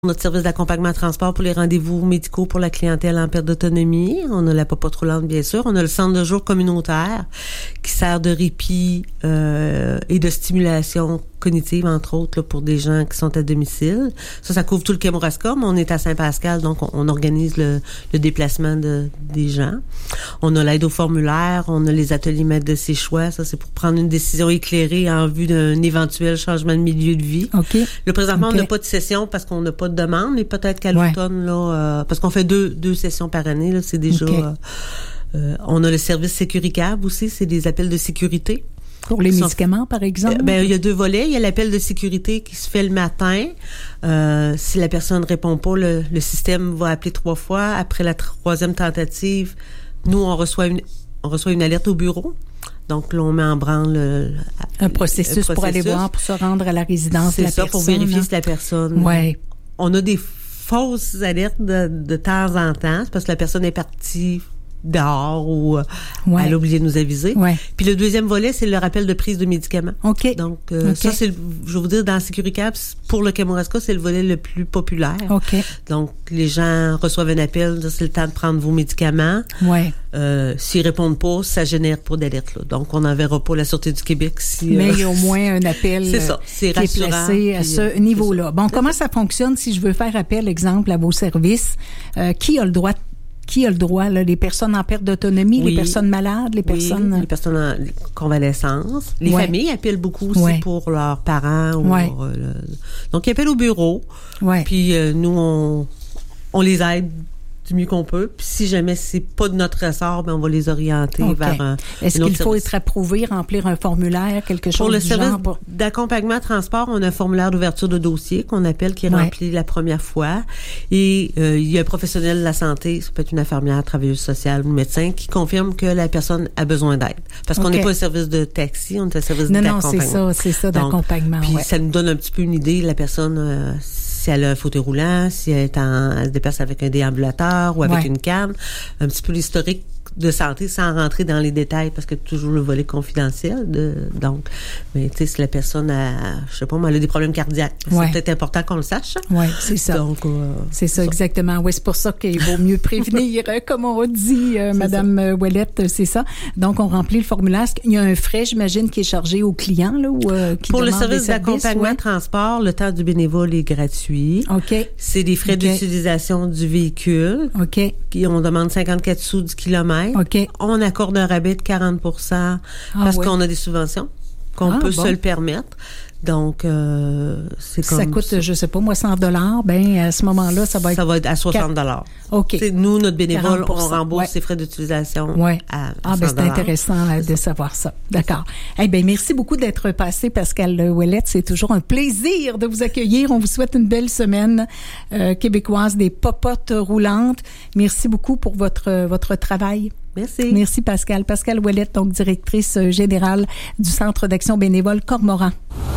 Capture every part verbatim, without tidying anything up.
Notre service d'accompagnement transport pour les rendez-vous médicaux pour la clientèle en perte d'autonomie. On a la popote roulante, bien sûr. On a le centre de jour communautaire qui sert de répit euh, et de stimulation cognitive, entre autres, là, pour des gens qui sont à domicile. Ça, ça couvre tout le Kamouraska, mais on est à Saint-Pascal, donc on, on organise le, le déplacement de, des gens. On a l'aide au formulaire, on a les ateliers maîtres de ses choix. Ça, c'est pour prendre une décision éclairée en vue d'un éventuel changement de milieu de vie. OK. Le présentement, okay. on n'a pas de session parce qu'on n'a pas de demande, mais peut-être qu'à ouais. l'automne, là, euh, parce qu'on fait deux, deux sessions par année, là, c'est déjà... Okay. Euh, euh, on a le service Sécuricab aussi, c'est des appels de sécurité. Pour les médicaments, par exemple? Euh, ben, il y a deux volets. Il y a l'appel de sécurité qui se fait le matin. Euh, si la personne ne répond pas, le, le système va appeler trois fois. Après la troisième tentative, nous, on reçoit une, on reçoit une alerte au bureau. Donc, là, on met en branle le, un, processus un processus pour aller voir, pour se rendre à la résidence de la ça, personne. C'est ça, pour vérifier si la personne... Ouais. On a des fausses alertes de, de temps en temps. C'est parce que la personne est partie dehors ou euh, ouais. elle a oublié de nous aviser. Ouais. Puis le deuxième volet, c'est le rappel de prise de médicaments. OK. Donc, euh, okay. ça, c'est, le, je vais vous dire, dans Sécuricab, pour le Kamouraska, c'est le volet le plus populaire. OK. Donc, les gens reçoivent un appel, c'est le temps de prendre vos médicaments. Ouais. Euh, s'ils répondent pas, ça génère pas d'alerte, là. Donc, on n'enverra pas la Sûreté du Québec si... Mais euh, il y a au moins un appel c'est ça, c'est qui rassurant, est placé à ce niveau-là. Bon, comment ça fonctionne si je veux faire appel, exemple, à vos services? Euh, qui a le droit de Qui a le droit, là, les personnes en perte d'autonomie, oui. les personnes malades, les personnes... Oui, les personnes en convalescence. Les ouais. familles appellent beaucoup aussi ouais. pour leurs parents. Ou ouais. leur, euh, donc, ils appellent au bureau. Ouais. Puis euh, nous, on, on les aide du mieux qu'on peut. Puis si jamais c'est pas de notre ressort, ben on va les orienter okay. vers un Est-ce un qu'il faut service. être approuvé, remplir un formulaire, quelque chose pour le du service genre? Pour... d'accompagnement transport, on a un formulaire d'ouverture de dossier qu'on appelle, qui est ouais. rempli la première fois. Et euh, il y a un professionnel de la santé, ça peut être une infirmière, travailleuse sociale ou médecin, qui confirme que la personne a besoin d'aide. Parce okay. qu'on n'est pas un service de taxi, on est un service non, d'accompagnement. Non, non, c'est ça, c'est ça, d'accompagnement. Puis ouais. ça nous donne un petit peu une idée, la personne... Euh, si elle a un fauteuil roulant, si elle, est en, elle se déplace avec un déambulateur ou avec ouais. une canne, un petit peu l'historique de santé sans rentrer dans les détails parce que toujours le volet confidentiel de donc mais tu sais si la personne a je sais pas moi elle a des problèmes cardiaques ouais. c'est peut-être important qu'on le sache. Oui, c'est ça. Donc euh, c'est ça, ça exactement. Oui, c'est pour ça qu'il vaut mieux prévenir comme on dit euh, madame ça. Ouellette, c'est ça. Donc on remplit le formulaire, il y a un frais j'imagine qui est chargé au client là ou euh, qui pour demande le service des services, d'accompagnement ouais. transport, le temps du bénévole est gratuit. OK. C'est des frais okay. d'utilisation du véhicule. OK. Qui on demande cinquante-quatre sous du kilomètre. OK. On accorde un rabais de quarante pour cent ah, parce ouais. qu'on a des subventions qu'on ah, peut bon. se le permettre. Donc, euh, c'est comme... Ça coûte, ça. je sais pas, moi, cent dollars, ben à ce moment-là, ça va être... Ça va être à soixante dollars. OK. T'sais, nous, notre bénévole, on rembourse ouais. ses frais d'utilisation ouais. à, à Ah, ben c'est intéressant là, de savoir ça. D'accord. Eh bien, merci beaucoup d'être passé, Pascal Ouellette. C'est toujours un plaisir de vous accueillir. On vous souhaite une belle semaine euh, québécoise des popotes roulantes. Merci beaucoup pour votre, votre travail. Merci. Merci, Pascal. Pascal Ouellette, donc directrice générale du Centre d'action bénévole Cormoran.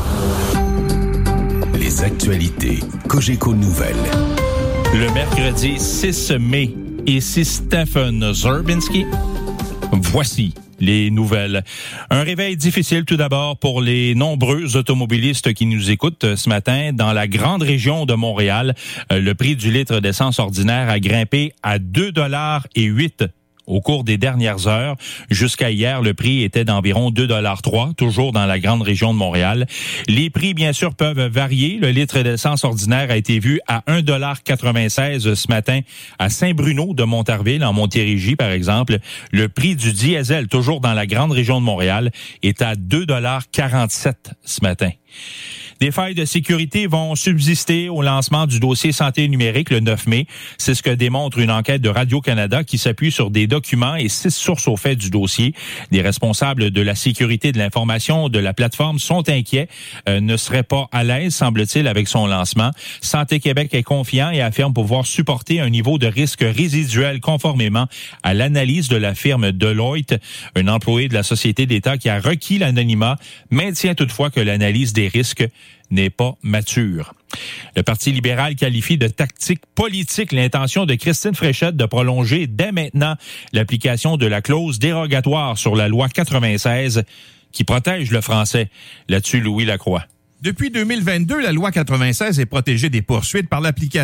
Les actualités Cogeco Nouvelles. Le mercredi six mai, ici Stephen Zerbinski. Voici les nouvelles. Un réveil difficile tout d'abord pour les nombreux automobilistes qui nous écoutent ce matin. Dans la grande région de Montréal, le prix du litre d'essence ordinaire a grimpé à deux dollars et huit au cours des dernières heures. Jusqu'à hier, le prix était d'environ deux dollars trois, toujours dans la grande région de Montréal. Les prix, bien sûr, peuvent varier. Le litre d'essence ordinaire a été vu à un dollar quatre-vingt-seize ce matin à Saint-Bruno de Montarville, en Montérégie, par exemple. Le prix du diesel, toujours dans la grande région de Montréal, est à deux dollars quarante-sept ce matin. Des failles de sécurité vont subsister au lancement du dossier santé numérique le neuf mai. C'est ce que démontre une enquête de Radio-Canada qui s'appuie sur des documents et six sources au fait du dossier. Des responsables de la sécurité de l'information de la plateforme sont inquiets, euh, ne seraient pas à l'aise, semble-t-il, avec son lancement. Santé Québec est confiant et affirme pouvoir supporter un niveau de risque résiduel conformément à l'analyse de la firme Deloitte. Un employé de la société d'État qui a requis l'anonymat maintient toutefois que l'analyse des risques n'est pas mature. Le Parti libéral qualifie de tactique politique l'intention de Christine Fréchette de prolonger dès maintenant l'application de la clause dérogatoire sur la loi quatre-vingt-seize qui protège le français. Là-dessus, Louis Lacroix. Depuis deux mille vingt-deux, la loi quatre-vingt-seize est protégée des poursuites par l'application